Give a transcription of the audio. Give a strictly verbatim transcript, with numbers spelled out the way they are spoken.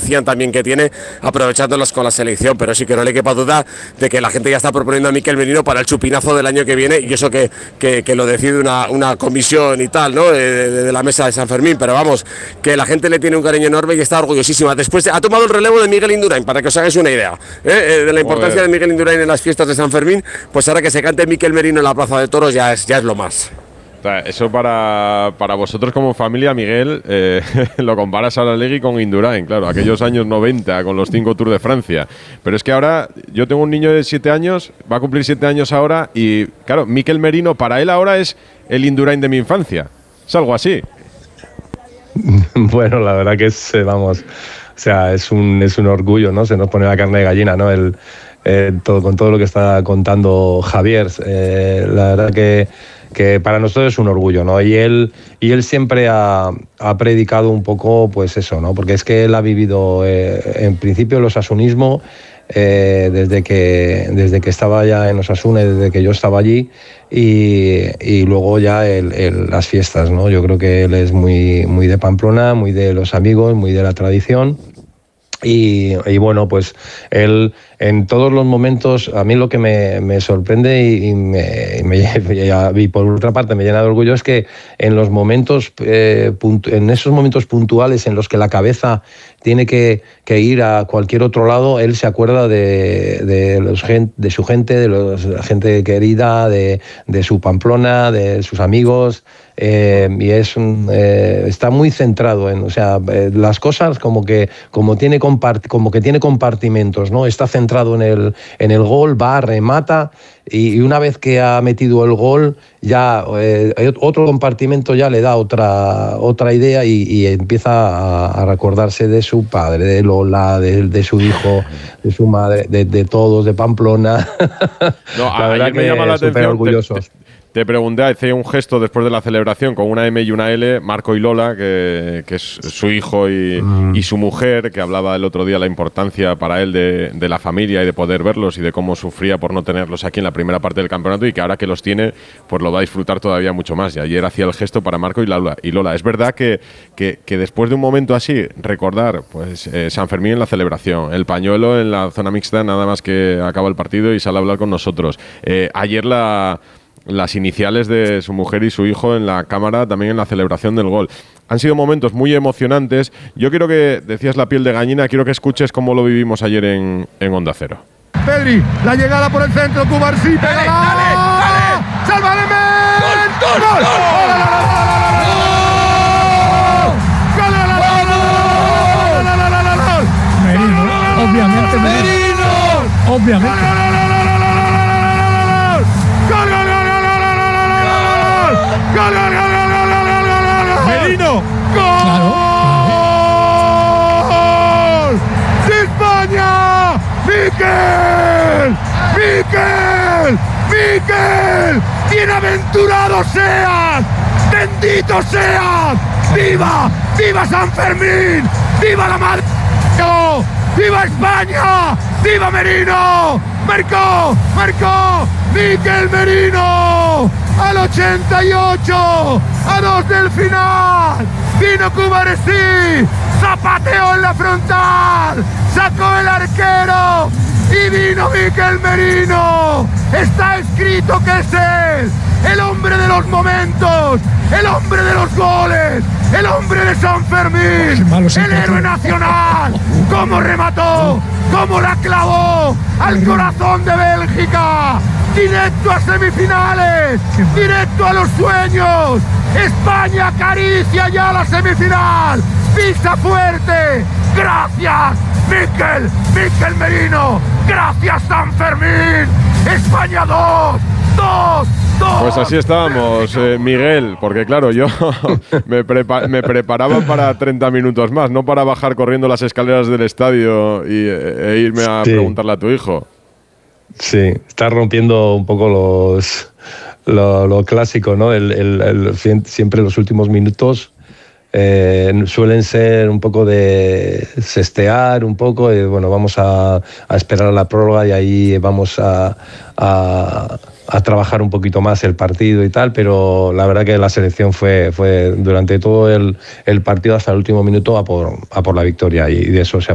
decían también que tiene, aprovechándolos con la selección, pero sí que no le quepa duda de que la gente ya está proponiendo a Mikel Merino para el chupinazo del año que viene, y eso que, que, que lo decide una, una comisión y tal, ¿no? De, de, de la mesa de San Fermín, pero vamos, que la gente le tiene un cariño enorme y está orgullosísima. Después ha tomado el relevo de Miguel Indurain, para que os hagáis una idea, ¿eh? de la importancia de Miguel Indurain en las fiestas de San Fermín. Pues ahora que se cante Mikel Merino en la Plaza de Toros ya es, ya es lo más. Eso para, para vosotros como familia, Miguel, eh, lo comparas a Alegui con Indurain, claro, aquellos años noventa con los cinco Tours de Francia. Pero es que ahora, yo tengo un niño de siete años, va a cumplir siete años ahora, y claro, Mikel Merino para él ahora es el Indurain de mi infancia. Es algo así. Bueno, la verdad que es, vamos, o sea, es un, es un orgullo, ¿no? Se nos pone la carne de gallina, ¿no? El, eh, todo, con todo lo que está contando Javier, eh, la verdad que que para nosotros es un orgullo, ¿no? Y él, y él siempre ha, ha predicado un poco, pues eso, ¿no? Porque es que él ha vivido, eh, en principio, el osasunismo eh, desde, que, desde que estaba ya en Osasuna, desde que yo estaba allí, y, y luego ya el, el, las fiestas, ¿no? Yo creo que él es muy, muy de Pamplona, muy de los amigos, muy de la tradición. Y, y bueno, pues él en todos los momentos, a mí lo que me, me sorprende y, y, me, y, me, y por otra parte me llena de orgullo es que en los momentos, eh, en esos momentos puntuales en los que la cabeza tiene que, que ir a cualquier otro lado, él se acuerda de, de, los, de su gente, de los, la gente querida, de, de su Pamplona, de sus amigos. Eh, y es un, eh, está muy centrado en, o sea, eh, las cosas como que como tiene compart, como que tiene compartimentos, ¿no? Está centrado en el en el gol, va, remata, y, y una vez que ha metido el gol ya eh, otro compartimento ya le da otra otra idea y, y empieza a, a recordarse de su padre, de Lola, de, de su hijo, de su madre, de, de todos, de Pamplona. No, la verdad que me llama la atención. Orgullosos. Te, te, Te pregunté, hice un gesto después de la celebración con una M y una L, Marco y Lola, que, que es su hijo y, mm. y su mujer, que hablaba el otro día la importancia para él de, de la familia y de poder verlos y de cómo sufría por no tenerlos aquí en la primera parte del campeonato, y que ahora que los tiene, pues lo va a disfrutar todavía mucho más. Y ayer hacía el gesto para Marco y Lola. Y Lola, es verdad que, que, que después de un momento así, recordar pues eh, San Fermín en la celebración, el pañuelo en la zona mixta nada más que acaba el partido y sale a hablar con nosotros. Eh, ayer la... las iniciales de su mujer y su hijo en la cámara, también en la celebración del gol. Han sido momentos muy emocionantes. Yo quiero que, decías la piel de gallina, quiero que escuches cómo lo vivimos ayer en, en Onda Cero. Pedri, la llegada por el centro, Cubarsí, dale, dale, dale. ¡Salva de Messi! ¡Gol, gol, gol! Merino, obviamente Merino. Obviamente. ¡Gol, gol, gol, gol, gol, gol, gol, gol! ¡Merino! ¡Gol! Claro. ¡De España! ¡Mikel! ¡Mikel! ¡Mikel! ¡Bienaventurado seas! ¡Bendito seas! ¡Viva! ¡Viva San Fermín! ¡Viva la madre! ¡Viva España! ¡Viva Merino! ¡Marcó! ¡Marcó! ¡Mikel Merino! Al ochenta y ocho, a dos del final, vino Cubarsí, zapateó en la frontal, sacó el arquero y vino Mikel Merino. Está escrito que es él, el hombre de los momentos, el hombre de los goles, el hombre de San Fermín, el héroe nacional. Cómo remató, cómo la clavó al corazón de Bélgica. Directo a semifinales, directo a los sueños. España acaricia ya la semifinal. Pisa fuerte. Gracias, Mikel, Mikel Merino. Gracias, San Fermín. España dos, dos, dos. Pues así estábamos, eh, Miguel, porque claro, yo me, prepa me preparaba para treinta minutos más, no para bajar corriendo las escaleras del estadio y, e irme a sí. preguntarle a tu hijo. Sí, está rompiendo un poco los lo, lo clásico, ¿no? El, el, el, siempre los últimos minutos eh, suelen ser un poco de sestear, un poco, y bueno, vamos a, a esperar a la prórroga y ahí vamos a, a, a trabajar un poquito más el partido y tal, pero la verdad que la selección fue, fue durante todo el, el partido hasta el último minuto a por, a por la victoria, y de eso se